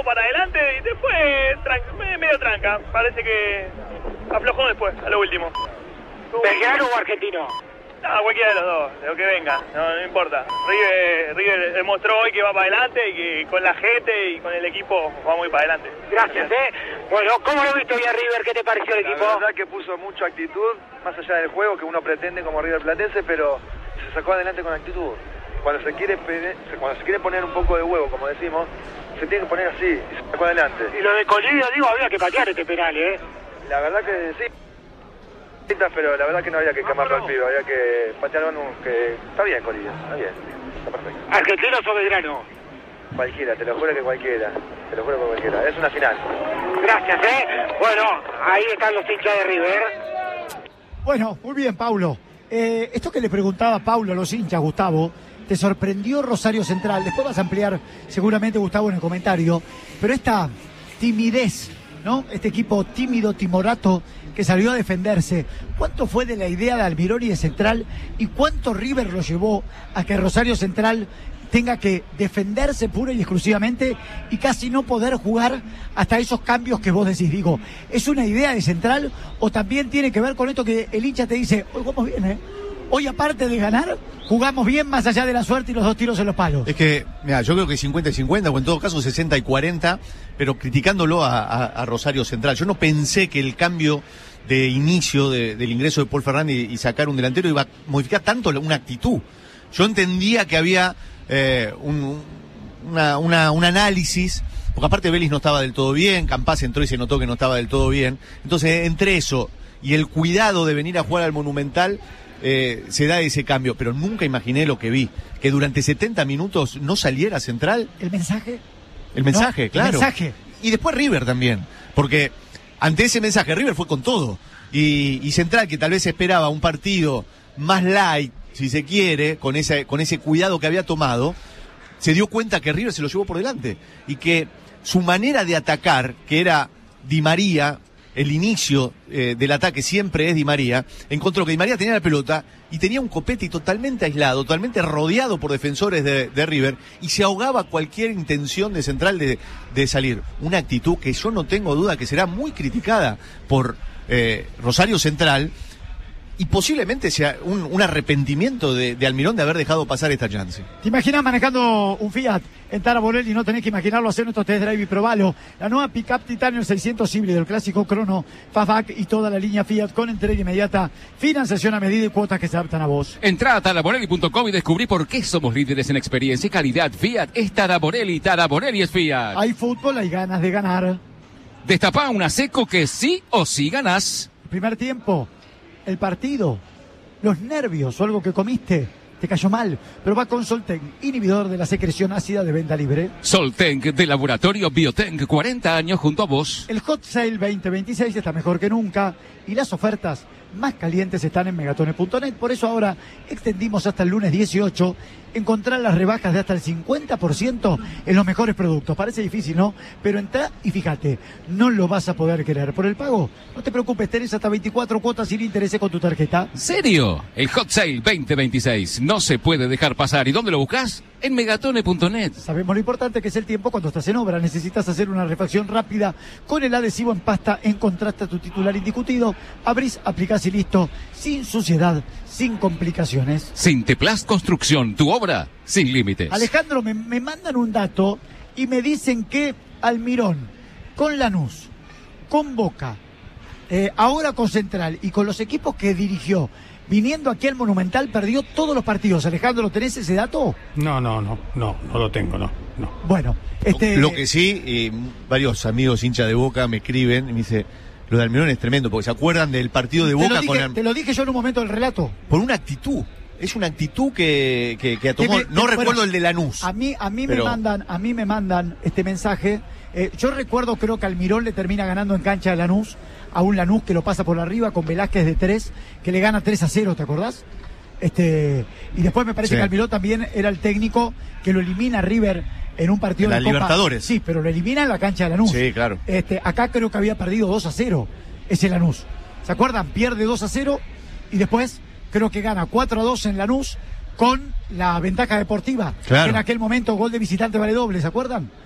para adelante y después medio tranca. Parece que aflojó después, a lo último. ¿Belgrano o Argentino? No, cualquiera de los dos, de lo que venga, no importa. River demostró hoy que va para adelante y que con la gente y con el equipo va muy para adelante. Gracias, Bueno, ¿cómo lo viste hoy a River? ¿Qué te pareció el equipo? La verdad que puso mucha actitud, más allá del juego que uno pretende como River Platense, pero se sacó adelante con actitud. Cuando se quiere poner un poco de huevo, como decimos, se tiene que poner así, y se sacó adelante. Y lo de Colina, digo, había que patear este penal, La verdad que sí. Pero la verdad que no había que quemarlo al pibe, había que patearlo que está bien, Corilla, está bien, está perfecto. ¿Argentinos o Belgrano? Cualquiera, te lo juro que cualquiera, es una final. Gracias, Bueno, ahí están los hinchas de River. Bueno, muy bien, Paulo. Esto que le preguntaba Paulo a los hinchas, Gustavo, ¿te sorprendió Rosario Central? Después vas a ampliar seguramente, Gustavo, en el comentario, pero esta timidez, ¿no? Este equipo tímido, timorato, que salió a defenderse. ¿Cuánto fue de la idea de Almirón y de Central y cuánto River lo llevó a que Rosario Central tenga que defenderse pura y exclusivamente y casi no poder jugar hasta esos cambios que vos decís? Digo, ¿es una idea de Central o también tiene que ver con esto que el hincha te dice, hoy jugamos bien, hoy aparte de ganar, jugamos bien más allá de la suerte y los dos tiros en los palos? Es que, mira, yo creo que 50 y 50, o en todo caso 60 y 40, pero criticándolo a Rosario Central. Yo no pensé que el cambio de inicio del ingreso de Paul Fernández y sacar un delantero iba a modificar tanto una actitud. Yo entendía que había un análisis, porque aparte Vélez no estaba del todo bien, Campás entró y se notó que no estaba del todo bien. Entonces, entre eso y el cuidado de venir a jugar al Monumental, se da ese cambio, pero nunca imaginé lo que vi, que durante 70 minutos no saliera Central. ¿El mensaje? El mensaje, no, claro. El mensaje. Y después River también, porque ante ese mensaje River fue con todo, y Central, que tal vez esperaba un partido más light, si se quiere, con ese cuidado que había tomado, se dio cuenta que River se lo llevó por delante, y que su manera de atacar, que era Di María, el inicio del ataque siempre es Di María, encontró que Di María tenía la pelota y tenía un Copetti totalmente aislado, totalmente rodeado por defensores de River, y se ahogaba cualquier intención de Central de salir. Una actitud que yo no tengo duda que será muy criticada por Rosario Central, y posiblemente sea un arrepentimiento de Almirón de haber dejado pasar esta chance. ¿Te imaginas manejando un Fiat en Tara Borelli? No tenés que imaginarlo, hacer nuestro test drive y probalo. La nueva Pickup Titanio 600 híbrido, el clásico Crono, Fastback y toda la línea Fiat con entrega inmediata, financiación a medida y cuotas que se adaptan a vos. Entrá a taraborelli.com y descubrí por qué somos líderes en experiencia y calidad. Fiat es Tara Borelli es Fiat. Hay fútbol, hay ganas de ganar. Destapá una seco que sí o sí ganás. Primer tiempo. El partido, los nervios o algo que comiste, te cayó mal, pero va con Solten, inhibidor de la secreción ácida de venta libre. Solten de Laboratorio Biotenc, 40 años junto a vos. El Hot Sale 2026 está mejor que nunca y las ofertas más calientes están en megatones.net. Por eso ahora extendimos hasta el lunes 18 encontrar las rebajas de hasta el 50% en los mejores productos. Parece difícil, ¿no? Pero entrá y fíjate, no lo vas a poder querer. Por el pago, no te preocupes, tenés hasta 24 cuotas sin interés con tu tarjeta. ¿Serio? El Hot Sale 2026 no se puede dejar pasar. ¿Y dónde lo buscas? En megatone.net. Sabemos lo importante que es el tiempo cuando estás en obra. Necesitas hacer una refacción rápida con el adhesivo en pasta. Encontraste a tu titular indiscutido. Abrís, aplicás y listo. Sin suciedad, sin complicaciones. Sinteplast Construcción, tu obra sin límites. Alejandro, me mandan un dato y me dicen que Almirón, con Lanús, con Boca, ahora con Central y con los equipos que dirigió, viniendo aquí al Monumental, perdió todos los partidos. Alejandro, ¿tenés ese dato? No lo tengo, no. Bueno, Lo que sí, varios amigos hinchas de Boca me escriben y me dicen, lo de Almirón es tremendo, porque se acuerdan del partido de Boca te lo dije yo en un momento del relato. Por una actitud. Es una actitud que tomó, no recuerdo el de Lanús. A mí me mandan este mensaje. Yo recuerdo, creo que Almirón le termina ganando en cancha de Lanús, a un Lanús que lo pasa por arriba con Velázquez de 3, que le gana 3-0, ¿te acordás? Y después me parece que Almirón también era el técnico que lo elimina a River en un partido de Copa Libertadores. Sí, pero lo elimina en la cancha de Lanús. Sí, claro. Acá creo que había perdido 2-0 ese Lanús. ¿Se acuerdan? Pierde 2-0 y después creo que gana 4-2 en Lanús con la ventaja deportiva. Claro. En aquel momento gol de visitante vale doble, ¿se acuerdan?